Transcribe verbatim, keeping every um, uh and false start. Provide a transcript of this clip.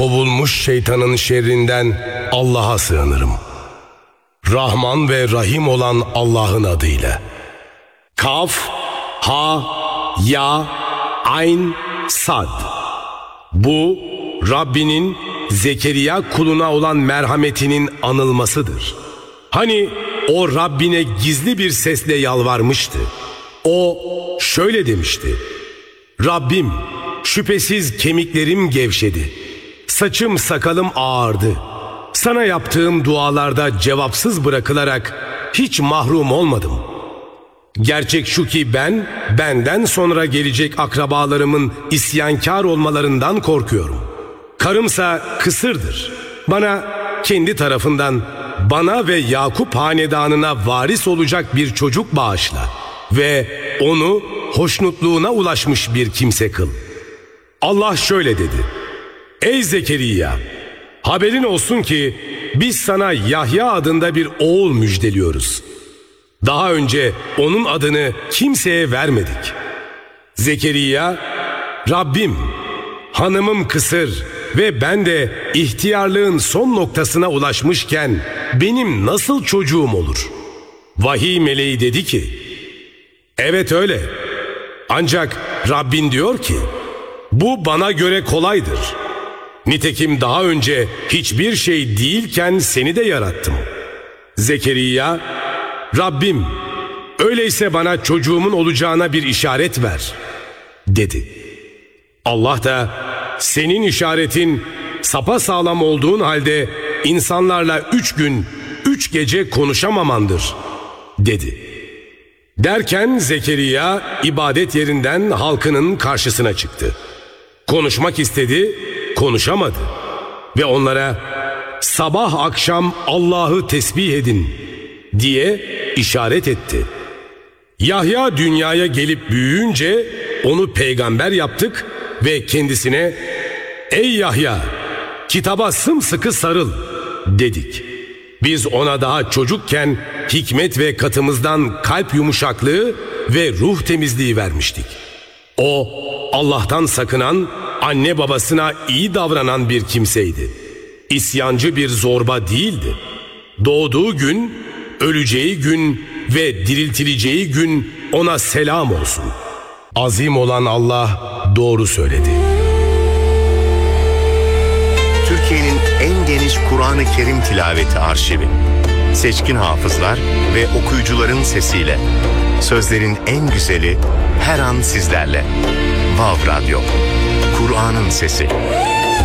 Kovulmuş şeytanın şerrinden Allah'a sığınırım. Rahman ve Rahim olan Allah'ın adıyla. Kaf, Ha, Ya, Ayn, Sad. Bu Rabbinin Zekeriya kuluna olan merhametinin anılmasıdır. Hani o Rabbine gizli bir sesle yalvarmıştı. O şöyle demişti: Rabbim, şüphesiz kemiklerim gevşedi, saçım sakalım ağardı. Sana yaptığım dualarda cevapsız bırakılarak hiç mahrum olmadım. Gerçek şu ki ben, benden sonra gelecek akrabalarımın isyankar olmalarından korkuyorum. Karımsa kısırdır. Bana kendi tarafından, bana ve Yakup hanedanına varis olacak bir çocuk bağışla ve onu hoşnutluğuna ulaşmış bir kimse kıl. Allah şöyle dedi: Ey Zekeriya, haberin olsun ki biz sana Yahya adında bir oğul müjdeliyoruz. Daha önce onun adını kimseye vermedik. Zekeriya, Rabbim, hanımım kısır ve ben de ihtiyarlığın son noktasına ulaşmışken benim nasıl çocuğum olur? Vahiy meleği dedi ki, evet öyle. Ancak Rabbin diyor ki, bu bana göre kolaydır. Nitekim daha önce hiçbir şey değilken seni de yarattım. Zekeriya, Rabbim, öyleyse bana çocuğumun olacağına bir işaret ver, dedi. Allah da, senin işaretin sapasağlam olduğun halde insanlarla üç gün, üç gece konuşamamandır, dedi. Derken Zekeriya ibadet yerinden halkının karşısına çıktı. Konuşmak istedi, konuşamadı. Ve onlara sabah akşam Allah'ı tesbih edin diye işaret etti. Yahya dünyaya gelip büyüyünce onu peygamber yaptık ve kendisine ey Yahya, kitaba sımsıkı sarıl dedik. Biz ona daha çocukken hikmet ve katımızdan kalp yumuşaklığı ve ruh temizliği vermiştik. O Allah'tan sakınan, anne babasına iyi davranan bir kimseydi. İsyancı bir zorba değildi. Doğduğu gün, öleceği gün ve diriltileceği gün ona selam olsun. Azim olan Allah doğru söyledi. Türkiye'nin en geniş Kur'an-ı Kerim tilaveti arşivi. Seçkin hafızlar ve okuyucuların sesiyle. Sözlerin en güzeli her an sizlerle. Vav Radyo. Kur'an'ın sesi.